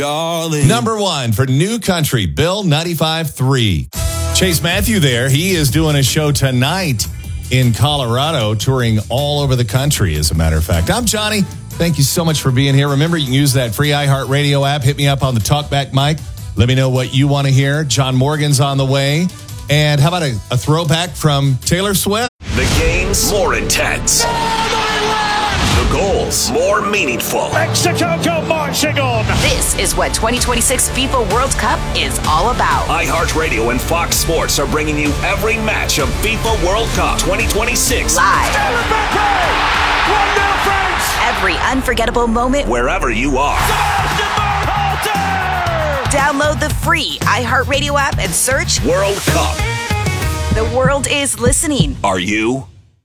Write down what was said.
darling. Number 1 for New Country, Bill 95.3. Chase Matthew there. He is doing a show tonight in Colorado, touring all over the country, as a matter of fact. I'm Johnny. Thank you so much for being here. Remember, you can use that free iHeartRadio app. Hit me up on the Talkback mic. Let me know what you want to hear. John Morgan's on the way. And how about a throwback from Taylor Swift? The games more intense. The goals more meaningful. Mexico go marching on. This is what 2026 FIFA World Cup is all about. iHeartRadio and Fox Sports are bringing you every match of FIFA World Cup 2026. Live. 1-0 France. Every unforgettable moment. Wherever you are. Download the free iHeartRadio app and search World Cup. The world is listening. Are you?